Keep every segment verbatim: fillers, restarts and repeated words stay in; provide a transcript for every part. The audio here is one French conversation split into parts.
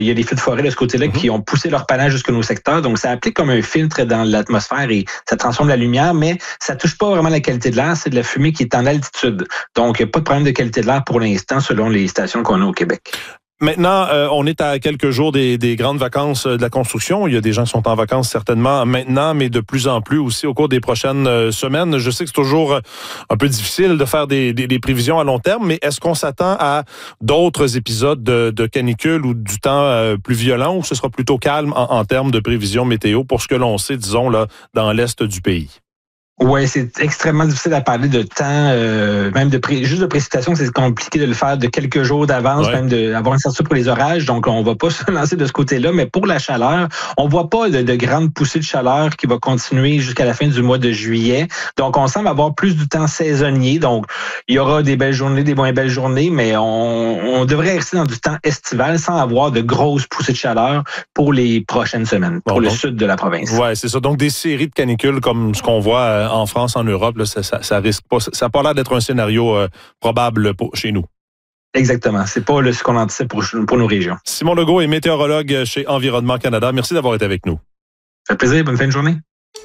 il y a des feux de forêt de ce côté-là mm-hmm. qui ont poussé leur panache jusqu'à nos secteurs. Donc, ça applique comme un filtre dans l'atmosphère et ça transforme la lumière, mais ça touche pas vraiment la qualité de l'air. C'est de la fumée qui est en altitude. Donc, pas de problème de qualité de l'air pour l'instant selon les stations qu'on a au Québec. Maintenant, euh, on est à quelques jours des, des grandes vacances de la construction. Il y a des gens qui sont en vacances certainement maintenant, mais de plus en plus aussi au cours des prochaines euh, semaines. Je sais que c'est toujours un peu difficile de faire des, des, des prévisions à long terme, mais est-ce qu'on s'attend à d'autres épisodes de, de canicule ou du temps euh, plus violent, ou ce sera plutôt calme en, en termes de prévisions météo pour ce que l'on sait, disons, là, dans l'est du pays? Oui, c'est extrêmement difficile à parler de temps, euh, même de pré- juste de précipitation, c'est compliqué de le faire de quelques jours d'avance, ouais. même d'avoir une certitude pour les orages, donc on va pas se lancer de ce côté-là, mais pour la chaleur, on voit pas de, de grandes poussées de chaleur qui va continuer jusqu'à la fin du mois de juillet, donc on semble avoir plus du temps saisonnier, donc il y aura des belles journées, des moins belles journées, mais on, on devrait rester dans du temps estival sans avoir de grosses poussées de chaleur pour les prochaines semaines, pour bon, le donc, sud de la province. Ouais, c'est ça, donc des séries de canicules comme ce qu'on voit euh, en France, en Europe, là, ça, ça, ça risque pas. Ça n'a pas l'air d'être un scénario euh, probable pour, chez nous. Exactement. C'est pas le, ce qu'on anticipe pour, pour nos régions. Simon Legault est météorologue chez Environnement Canada. Merci d'avoir été avec nous. Ça fait plaisir. Bonne fin de journée.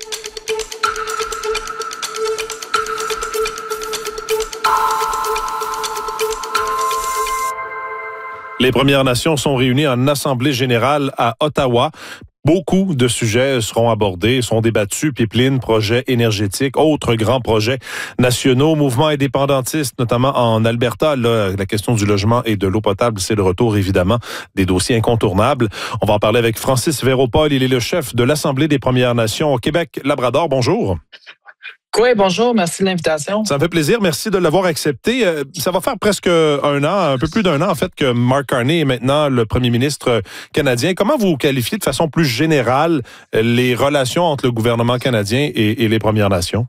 Les Premières Nations sont réunies en Assemblée générale à Ottawa. Beaucoup de sujets seront abordés, seront débattus, pipelines, projets énergétiques, autres grands projets nationaux, mouvements indépendantistes, notamment en Alberta. Là, la question du logement et de l'eau potable, c'est le retour, évidemment, des dossiers incontournables. On va en parler avec Francis Véropol. Il est le chef de l'Assemblée des Premières Nations au Québec-Labrador. Bonjour. Oui, bonjour. Merci de l'invitation. Ça me fait plaisir. Merci de l'avoir accepté. Ça va faire presque un an, un peu plus d'un an, en fait, que Mark Carney est maintenant le premier ministre canadien. Comment vous qualifiez de façon plus générale les relations entre le gouvernement canadien et, et les Premières Nations?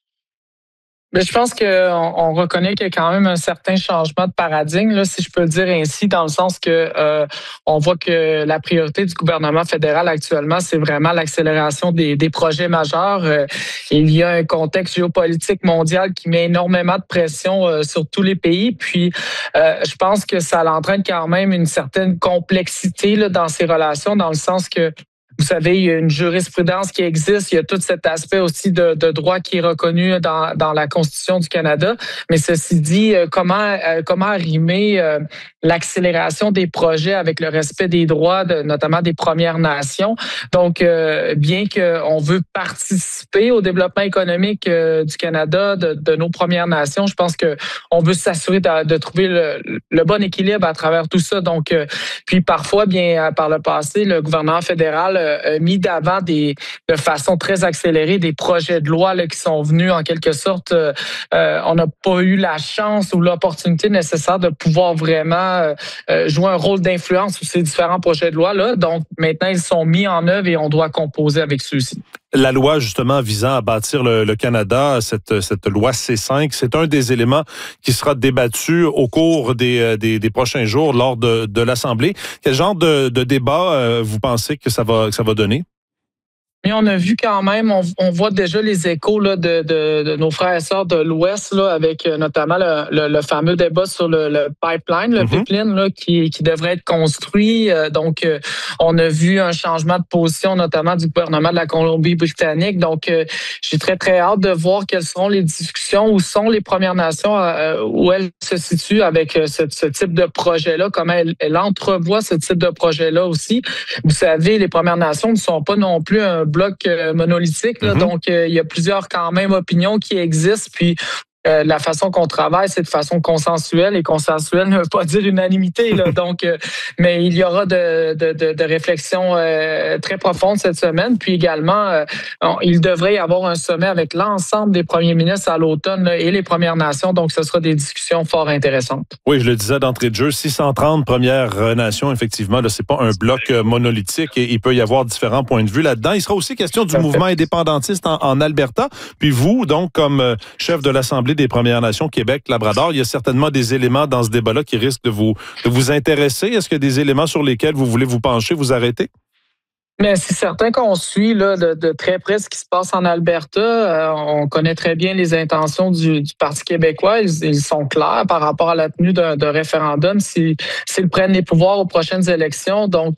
Mais je pense qu'on on reconnaît qu'il y a quand même un certain changement de paradigme, là, si je peux le dire ainsi, dans le sens que euh, on voit que la priorité du gouvernement fédéral actuellement, c'est vraiment l'accélération des, des projets majeurs. Euh, il y a un contexte géopolitique mondial qui met énormément de pression euh, sur tous les pays. Puis, euh, je pense que ça entraîne quand même une certaine complexité là, dans ces relations, dans le sens que vous savez, il y a une jurisprudence qui existe, il y a tout cet aspect aussi de, de droit qui est reconnu dans, dans la Constitution du Canada. Mais ceci dit, comment, euh, comment arrimer euh, l'accélération des projets avec le respect des droits, de, notamment des Premières Nations. Donc, euh, bien qu'on veut participer au développement économique euh, du Canada, de, de nos Premières Nations, je pense qu'on veut s'assurer de, de trouver le, le bon équilibre à travers tout ça. Donc, euh, puis parfois, bien par le passé, le gouvernement fédéral euh, mis d'avant des, de façon très accélérée des projets de loi là, qui sont venus en quelque sorte. Euh, on n'a pas eu la chance ou l'opportunité nécessaire de pouvoir vraiment euh, jouer un rôle d'influence sur ces différents projets de loi-là. Donc, maintenant, ils sont mis en œuvre et on doit composer avec ceux-ci. La loi, justement, visant à bâtir le, le Canada, cette, cette loi C cinq, c'est un des éléments qui sera débattu au cours des, des, des prochains jours lors de, de l'Assemblée. Quel genre de, de débat euh, vous pensez que ça va, que ça va donner? Mais on a vu quand même, on, on voit déjà les échos là, de, de, de nos frères et sœurs de l'Ouest, là, avec notamment le, le, le fameux débat sur le, le pipeline, le mm-hmm. pipeline là, qui, qui devrait être construit. Donc, euh, on a vu un changement de position, notamment du gouvernement de la Colombie-Britannique. Donc, euh, j'ai très, très hâte de voir quelles seront les discussions, où sont les Premières Nations, euh, où elles se situent avec ce, ce type de projet-là, comment elles, elles entrevoient ce type de projet-là aussi. Vous savez, les Premières Nations ne sont pas non plus un bloc euh, monolithique. Là, mm-hmm. Donc, euh, il y a plusieurs quand même opinions qui existent. Puis, euh, la façon qu'on travaille, c'est de façon consensuelle. Et consensuelle ne veut pas dire unanimité. Là, donc, euh, mais il y aura de, de, de, de réflexions euh, très profondes cette semaine. Puis également, euh, on, il devrait y avoir un sommet avec l'ensemble des premiers ministres à l'automne là, et les Premières Nations. Donc, ce sera des discussions fort intéressantes. Oui, je le disais d'entrée de jeu, six cent trente Premières Nations, effectivement, là, c'est pas un bloc monolithique et il peut y avoir différents points de vue là-dedans. Il sera aussi question du mouvement indépendantiste en, en Alberta. Puis vous, donc, comme euh, chef de l'Assemblée des Premières Nations Québec, Labrador, il y a certainement des éléments dans ce débat-là qui risquent de vous, de vous intéresser. Est-ce qu'il y a des éléments sur lesquels vous voulez vous pencher, vous arrêter? Mais c'est certain qu'on suit là, de, de très près ce qui se passe en Alberta. Euh, on connaît très bien les intentions du, du Parti québécois. Ils, ils sont clairs par rapport à la tenue d'un, d'un référendum s'ils, s'ils prennent les pouvoirs aux prochaines élections. Donc,